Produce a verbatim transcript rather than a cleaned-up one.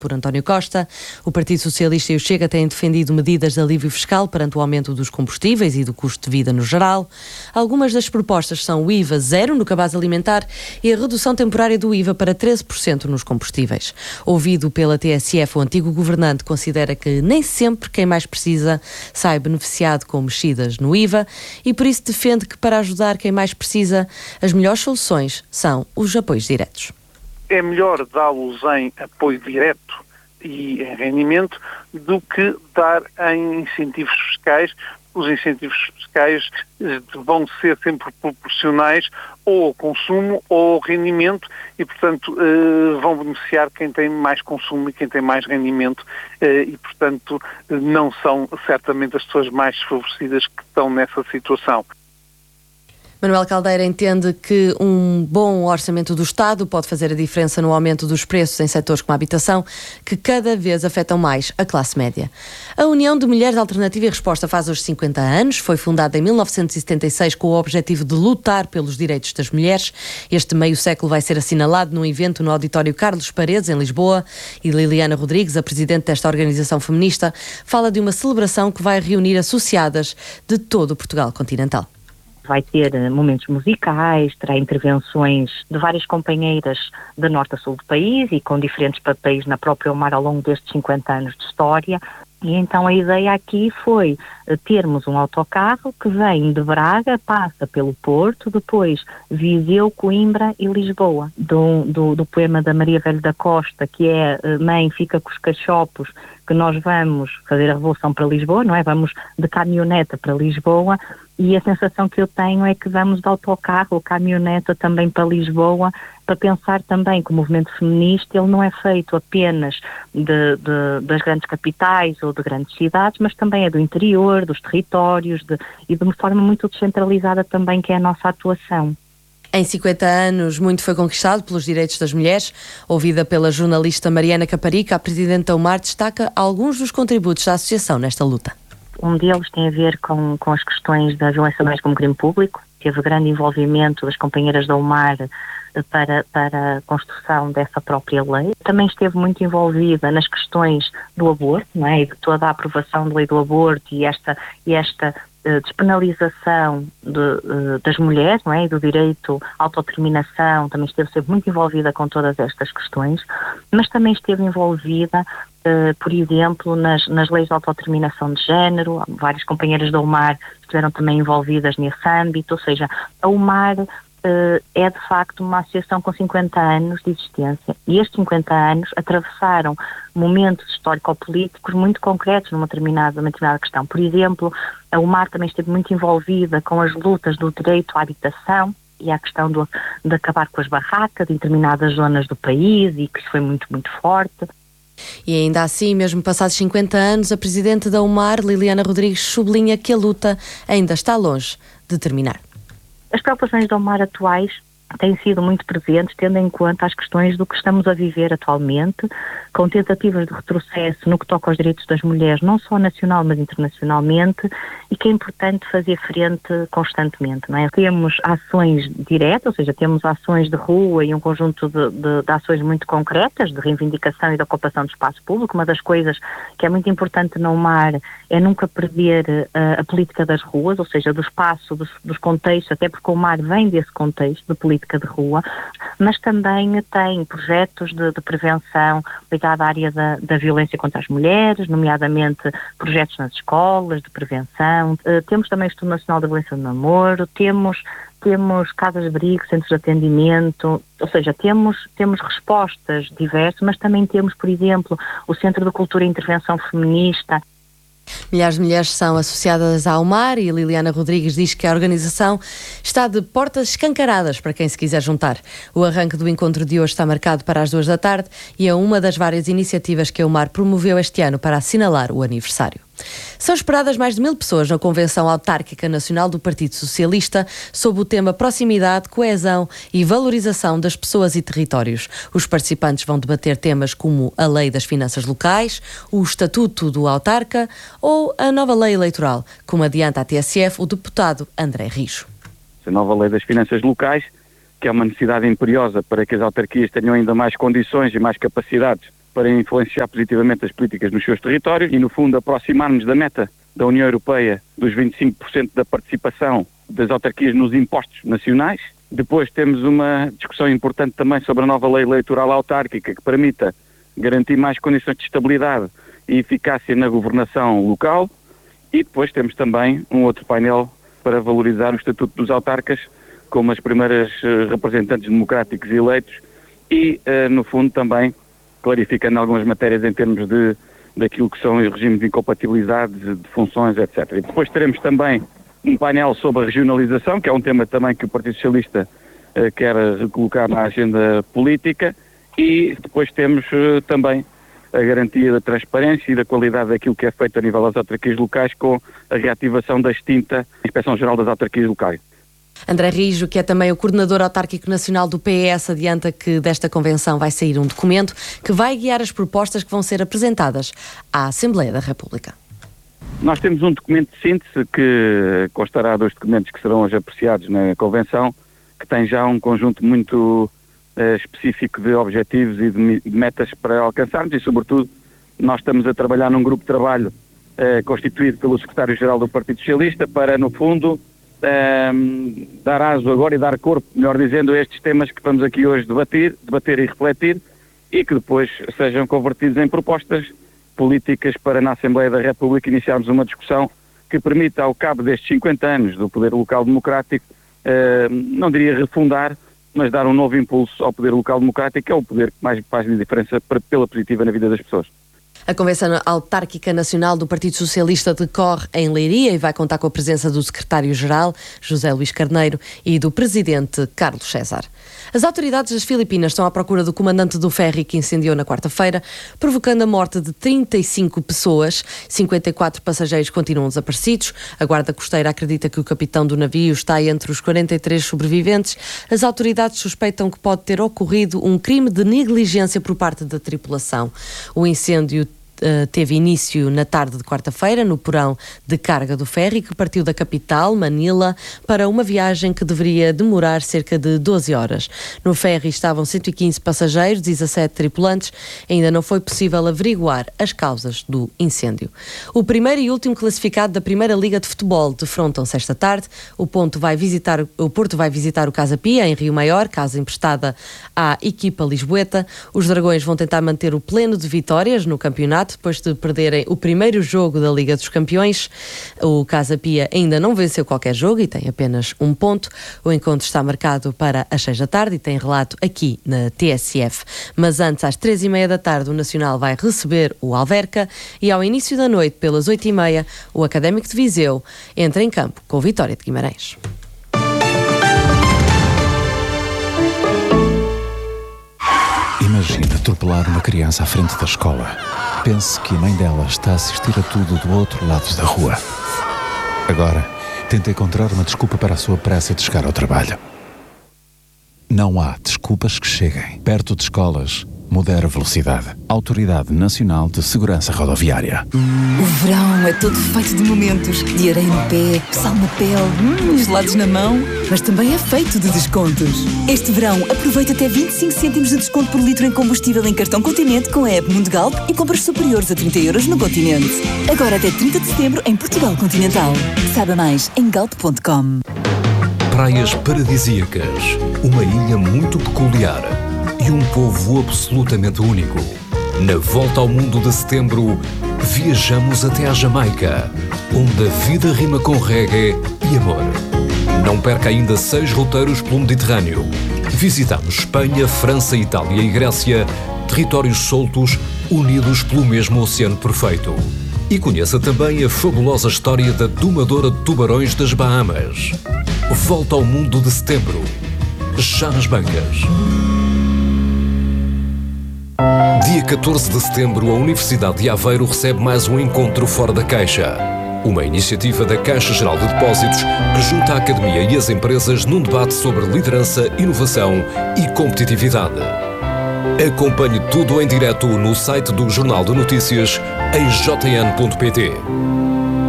por António Costa. O Partido Socialista e o Chega têm defendido medidas de alívio fiscal perante o aumento dos combustíveis e do custo de vida no geral. Algumas das propostas são o I V A zero no cabaz alimentar e a redução temporária do I V A para treze por cento nos combustíveis. Ouvido pela T S F, o antigo governante considera que nem sempre quem mais precisa sai beneficiado com mexidas no I V A e por isso defende que para ajudar quem mais precisa, as melhores soluções são os apoios diretos. É melhor dá-los em apoio direto e em rendimento do que dar em incentivos fiscais. Os incentivos fiscais vão ser sempre proporcionais ou ao consumo ou ao rendimento e, portanto, vão beneficiar quem tem mais consumo e quem tem mais rendimento e, portanto, não são certamente as pessoas mais desfavorecidas que estão nessa situação. Manuel Caldeira entende que um bom orçamento do Estado pode fazer a diferença no aumento dos preços em setores como a habitação, que cada vez afetam mais a classe média. A União de Mulheres Alternativa e Resposta faz hoje cinquenta anos, foi fundada em mil novecentos e setenta e seis com o objetivo de lutar pelos direitos das mulheres. Este meio século vai ser assinalado num evento no Auditório Carlos Paredes, em Lisboa, e Liliana Rodrigues, a presidente desta organização feminista, fala de uma celebração que vai reunir associadas de todo o Portugal continental. Vai ter momentos musicais, terá intervenções de várias companheiras de norte a sul do país e com diferentes papéis na própria UMAR ao longo destes cinquenta anos de história. E então a ideia aqui foi termos um autocarro que vem de Braga, passa pelo Porto, depois Viseu, Coimbra e Lisboa. Do, do, do poema da Maria Velho da Costa, que é Mãe, fica com os cachopos, que nós vamos fazer a revolução para Lisboa, não é? Vamos de caminhoneta para Lisboa e a sensação que eu tenho é que vamos de autocarro ou caminhoneta também para Lisboa, para pensar também que o movimento feminista ele não é feito apenas de, de, das grandes capitais ou de grandes cidades, mas também é do interior, dos territórios de, e de uma forma muito descentralizada também, que é a nossa atuação. Em cinquenta anos, muito foi conquistado pelos direitos das mulheres. Ouvida pela jornalista Mariana Caparica, a presidente da UMAR destaca alguns dos contributos da associação nesta luta. Um deles tem a ver com, com as questões da violência doméstica como crime público. Teve grande envolvimento das companheiras da UMAR para, para a construção dessa própria lei. Também esteve muito envolvida nas questões do aborto, não é? E de toda a aprovação da lei do aborto e esta, e esta uh, despenalização de, uh, das mulheres, não é? E do direito à autodeterminação. Também esteve sempre muito envolvida com todas estas questões, mas também esteve envolvida Uh, por exemplo, nas, nas leis de autodeterminação de género. Várias companheiras da UMAR estiveram também envolvidas nesse âmbito, ou seja, a UMAR uh, é de facto uma associação com cinquenta anos de existência e estes cinquenta anos atravessaram momentos histórico-políticos muito concretos numa determinada, numa determinada questão. Por exemplo, a UMAR também esteve muito envolvida com as lutas do direito à habitação e a questão do, de acabar com as barracas em determinadas zonas do país, e que isso foi muito, muito forte. E ainda assim, mesmo passados cinquenta anos, a presidente da UMAR, Liliana Rodrigues, sublinha que a luta ainda está longe de terminar. As preocupações da UMAR atuais têm sido muito presentes, tendo em conta as questões do que estamos a viver atualmente, com tentativas de retrocesso no que toca aos direitos das mulheres, não só nacional, mas internacionalmente, e que é importante fazer frente constantemente, não é? Temos ações diretas, ou seja, temos ações de rua e um conjunto de, de, de ações muito concretas, de reivindicação e de ocupação do espaço público. Uma das coisas que é muito importante na UMAR é nunca perder uh, a política das ruas, ou seja, do espaço, dos, dos contextos, até porque a UMAR vem desse contexto de política de rua, mas também tem projetos de, de prevenção ligada à área da, da violência contra as mulheres, nomeadamente projetos nas escolas de prevenção. Uh, temos também o Estudo Nacional da Violência do Namoro, temos temos casas de abrigo, centros de atendimento, ou seja, temos, temos respostas diversas, mas também temos, por exemplo, o Centro de Cultura e Intervenção Feminista. Milhares de mulheres são associadas à UMAR e Liliana Rodrigues diz que a organização está de portas escancaradas para quem se quiser juntar. O arranque do encontro de hoje está marcado para as duas da tarde e é uma das várias iniciativas que a UMAR promoveu este ano para assinalar o aniversário. São esperadas mais de mil pessoas na Convenção Autárquica Nacional do Partido Socialista sob o tema Proximidade, Coesão e Valorização das Pessoas e Territórios. Os participantes vão debater temas como a Lei das Finanças Locais, o Estatuto do Autarca ou a nova lei eleitoral, como adianta a T S F o deputado André Rijo. A nova Lei das Finanças Locais, que é uma necessidade imperiosa para que as autarquias tenham ainda mais condições e mais capacidades para influenciar positivamente as políticas nos seus territórios e, no fundo, aproximar-nos da meta da União Europeia dos vinte e cinco por cento da participação das autarquias nos impostos nacionais. Depois temos uma discussão importante também sobre a nova lei eleitoral autárquica que permita garantir mais condições de estabilidade e eficácia na governação local. E depois temos também um outro painel para valorizar o estatuto dos autarcas como as primeiras uh, representantes democráticos eleitos e, uh, no fundo, também clarificando algumas matérias em termos de daquilo que são os regimes de incompatibilidade, de, de funções, etcétera. E depois teremos também um painel sobre a regionalização, que é um tema também que o Partido Socialista uh, quer recolocar na agenda política, e depois temos uh, também a garantia da transparência e da qualidade daquilo que é feito a nível das autarquias locais com a reativação da extinta Inspeção-Geral das Autarquias Locais. André Rijo, que é também o coordenador autárquico nacional do P S, adianta que desta convenção vai sair um documento que vai guiar as propostas que vão ser apresentadas à Assembleia da República. Nós temos um documento de síntese que constará dos documentos que serão hoje apreciados na convenção, que tem já um conjunto muito uh, específico de objetivos e de metas para alcançarmos e, sobretudo, nós estamos a trabalhar num grupo de trabalho uh, constituído pelo secretário-geral do Partido Socialista para, no fundo, uh, dar aso agora e dar corpo, melhor dizendo, a estes temas que vamos aqui hoje debater, debater e refletir e que depois sejam convertidos em propostas políticas para, na Assembleia da República, iniciarmos uma discussão que permita, ao cabo destes cinquenta anos do poder local democrático, uh, não diria refundar, mas dar um novo impulso ao poder local democrático, que é o poder que mais faz a diferença para, pela positiva na vida das pessoas. A Convenção Autárquica Nacional do Partido Socialista decorre em Leiria e vai contar com a presença do secretário-geral, José Luís Carneiro, e do presidente, Carlos César. As autoridades das Filipinas estão à procura do comandante do ferry que incendiou na quarta-feira, provocando a morte de trinta e cinco pessoas. cinquenta e quatro passageiros continuam desaparecidos. A Guarda Costeira acredita que o capitão do navio está entre os quarenta e três sobreviventes. As autoridades suspeitam que pode ter ocorrido um crime de negligência por parte da tripulação. O incêndio Uh, teve início na tarde de quarta-feira no porão de carga do ferry que partiu da capital, Manila, para uma viagem que deveria demorar cerca de doze horas. No ferry estavam cento e quinze passageiros, dezassete tripulantes. Ainda não foi possível averiguar as causas do incêndio. O primeiro e último classificado da Primeira Liga de Futebol defrontam-se esta tarde. O, Ponto vai visitar, o Porto vai visitar o Casa Pia, em Rio Maior, casa emprestada à equipa lisboeta. Os Dragões vão tentar manter o pleno de vitórias no campeonato, depois de perderem o primeiro jogo da Liga dos Campeões. O Casa Pia ainda não venceu qualquer jogo e tem apenas um ponto. O encontro está marcado para as seis da tarde e tem relato aqui na T S F. Mas antes, às três e meia da tarde, o Nacional vai receber o Alverca e ao início da noite, pelas oito e meia, o Académico de Viseu entra em campo com o Vitória de Guimarães. Imagina atropelar uma criança à frente da escola. Pense que a mãe dela está a assistir a tudo do outro lado da rua. Agora, tenta encontrar uma desculpa para a sua pressa de chegar ao trabalho. Não há desculpas que cheguem. Perto de escolas, modera a velocidade. Autoridade Nacional de Segurança Rodoviária. O verão é todo feito de momentos. De areia no pé, sal na pele, hum, gelados na mão. Mas também é feito de descontos. Este verão, aproveita até vinte e cinco cêntimos de desconto por litro em combustível em cartão Continente com a app Mundigalp e compras superiores a trinta euros no Continente. Agora até trinta de setembro em Portugal Continental. Saiba mais em galp ponto com. Praias paradisíacas, uma ilha muito peculiar e um povo absolutamente único. Na volta ao mundo de setembro, viajamos até à Jamaica, onde a vida rima com reggae e amor. Não perca ainda seis roteiros pelo Mediterrâneo. Visitamos Espanha, França, Itália e Grécia, territórios soltos unidos pelo mesmo oceano perfeito. E conheça também a fabulosa história da domadora de tubarões das Bahamas. Volta ao mundo de setembro, já nas bancas. Dia catorze de setembro, a Universidade de Aveiro recebe mais um encontro fora da caixa. Uma iniciativa da Caixa Geral de Depósitos que junta a academia e as empresas num debate sobre liderança, inovação e competitividade. Acompanhe tudo em direto no site do Jornal de Notícias em j n ponto p t.